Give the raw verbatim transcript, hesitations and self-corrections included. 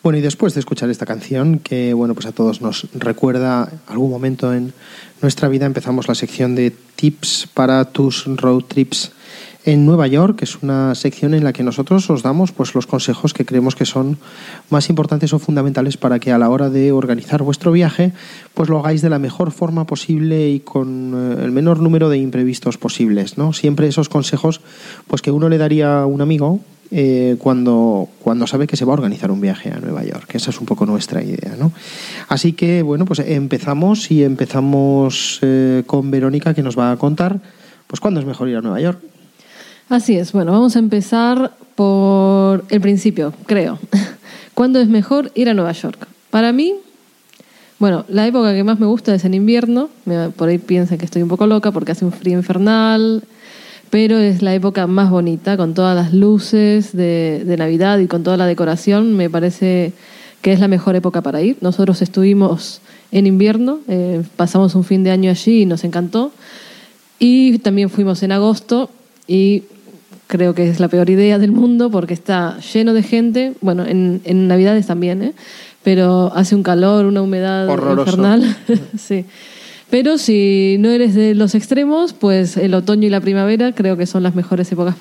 Bueno, y después de escuchar esta canción, que bueno, pues a todos nos recuerda algún momento en nuestra vida, empezamos la sección de tips para tus road trips en Nueva York, que es una sección en la que nosotros os damos pues los consejos que creemos que son más importantes o fundamentales para que a la hora de organizar vuestro viaje pues lo hagáis de la mejor forma posible y con eh, el menor número de imprevistos posibles, ¿no? Siempre esos consejos pues que uno le daría a un amigo eh, cuando, cuando sabe que se va a organizar un viaje a Nueva York. Esa es un poco nuestra idea, ¿no? Así que bueno, pues empezamos y empezamos eh, con Verónica, que nos va a contar pues cuándo es mejor ir a Nueva York. Así es, bueno, vamos a empezar por el principio, creo. ¿Cuándo es mejor ir a Nueva York? Para mí, bueno, la época que más me gusta es en invierno. Por ahí piensan que estoy un poco loca porque hace un frío infernal, pero es la época más bonita, con todas las luces de, de Navidad y con toda la decoración. Me parece que es la mejor época para ir. Nosotros estuvimos en invierno, eh, pasamos un fin de año allí y nos encantó. Y también fuimos en agosto y creo que es la peor idea del mundo porque está lleno de gente. Bueno, en, en Navidades también, ¿eh? Pero hace un calor, una humedad horroroso, infernal. Sí. Pero si no eres de los extremos, pues el otoño y la primavera creo que son las mejores épocas